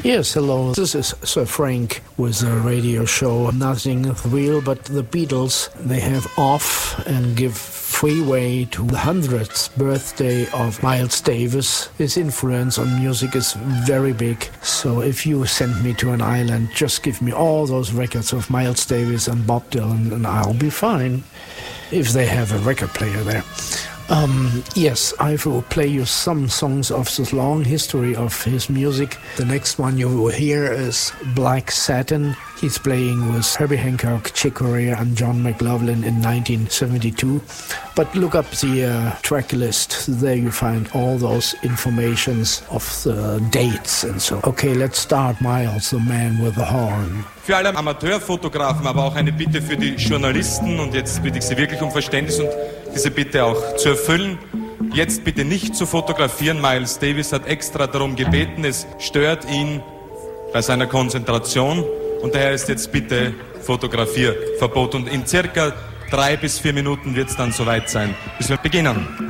Yes, hello. This is Sir Frank with a radio show. Nothing real, but the Beatles, they have off and give freeway to the 100th birthday of Miles Davis. His influence on music is very big. So if you send me to an island, just give me all those records of Miles Davis and Bob Dylan and I'll be fine. If they have a record player there. Yes, I will play you some songs of the long history of his music. The next one you will hear is Black Satin. He's playing with Herbie Hancock, Chick Corea and John McLaughlin in 1972. But look up the track list. There you find all those informations of the dates and so. Okay, let's start. Miles, the man with the horn. Für alle Amateurfotografen, aber auch eine Bitte für die Journalisten. Und jetzt bitte ich Sie wirklich um Verständnis und diese Bitte auch zu erfüllen. Jetzt bitte nicht zu fotografieren. Miles Davis hat extra darum gebeten. Es stört ihn bei seiner Konzentration. Und daher ist jetzt bitte Fotografierverbot. Und in circa 3 bis 4 Minuten wird es dann soweit sein, bis wir beginnen.